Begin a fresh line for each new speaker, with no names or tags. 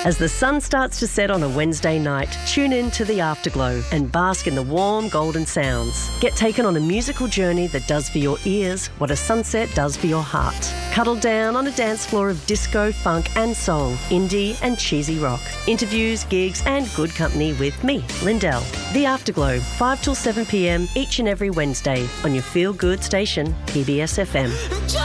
As the sun starts to set on a Wednesday night, tune in to The Afterglow and bask in the warm golden sounds. Get taken on a musical journey that does for your ears what a sunset does for your heart. Cuddle down on a dance floor of disco, funk and soul, indie and cheesy rock. Interviews, gigs and good company with me, Lindell. The Afterglow, 5 till 7 p.m. each and every Wednesday on your feel-good station, PBS FM.